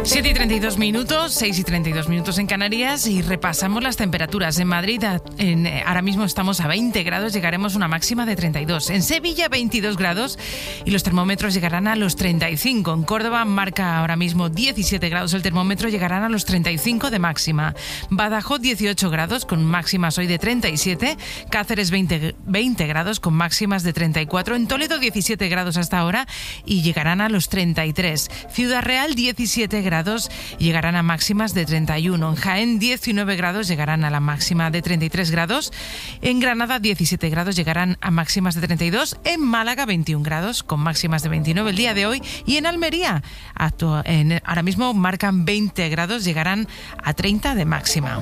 7:32 minutos, 6:32 minutos en Canarias, y repasamos las temperaturas. En Madrid ahora mismo estamos a 20 grados, llegaremos a una máxima de 32. En Sevilla 22 grados y los termómetros llegarán a los 35. En Córdoba marca ahora mismo 17 grados el termómetro, llegarán a los 35 de máxima. Badajoz 18 grados con máximas hoy de 37. Cáceres 20 grados con máximas de 34. En Toledo 17 grados hasta ahora y llegarán a los 33. Ciudad Real 17 grados. Llegarán a máximas de 31. En Jaén 19 grados, llegarán a la máxima de 33 grados. En Granada 17 grados, llegarán a máximas de 32. En Málaga 21 grados con máximas de 29 el día de hoy. Y en Almería ahora mismo marcan 20 grados, llegarán a 30 de máxima.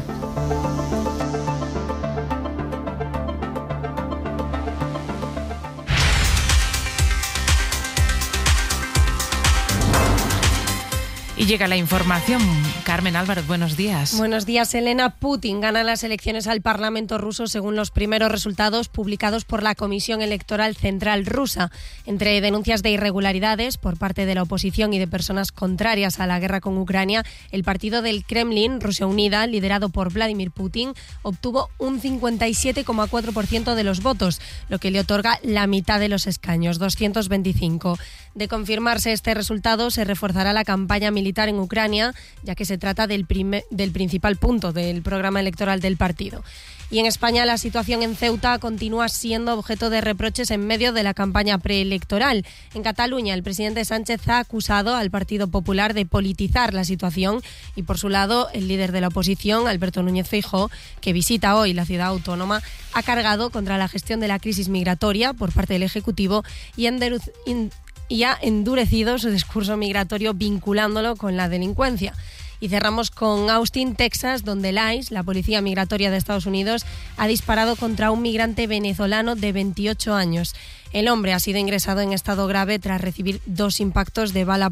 Y llega la información. Carmen Álvarez, buenos días. Buenos días, Elena. Putin gana las elecciones al Parlamento ruso según los primeros resultados publicados por la Comisión Electoral Central rusa. Entre denuncias de irregularidades por parte de la oposición y de personas contrarias a la guerra con Ucrania, el partido del Kremlin, Rusia Unida, liderado por Vladimir Putin, obtuvo un 57,4% de los votos, lo que le otorga la mitad de los escaños, 225. De confirmarse este resultado, se reforzará la campaña militar en Ucrania, ya que se trata del principal punto del programa electoral del partido. Y en España la situación en Ceuta continúa siendo objeto de reproches en medio de la campaña preelectoral. En Cataluña, el presidente Sánchez ha acusado al Partido Popular de politizar la situación y, por su lado, el líder de la oposición, Alberto Núñez Feijóo, que visita hoy la ciudad autónoma, ha cargado contra la gestión de la crisis migratoria por parte del Ejecutivo y ha endurecido su discurso migratorio vinculándolo con la delincuencia. Y cerramos con Austin, Texas, donde el ICE, la Policía Migratoria de Estados Unidos, ha disparado contra un migrante venezolano de 28 años. El hombre ha sido ingresado en estado grave tras recibir 2 impactos de bala